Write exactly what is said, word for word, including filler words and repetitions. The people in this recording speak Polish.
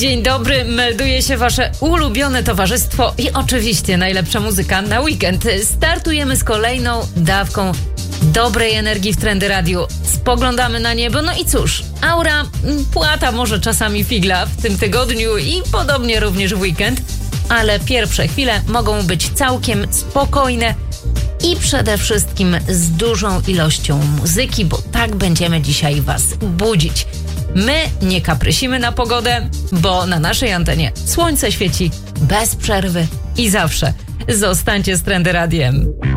Dzień dobry, melduje się wasze ulubione towarzystwo i oczywiście najlepsza muzyka na weekend. Startujemy z kolejną dawką dobrej energii w Trendy Radiu. Spoglądamy na niebo, no i cóż, aura płata może czasami figla w tym tygodniu i podobnie również w weekend, ale pierwsze chwile mogą być całkiem spokojne i przede wszystkim z dużą ilością muzyki, bo tak będziemy dzisiaj was budzić. My nie kaprysimy na pogodę, bo na naszej antenie słońce świeci bez przerwy i zawsze. Zostańcie z Trendy Radiem.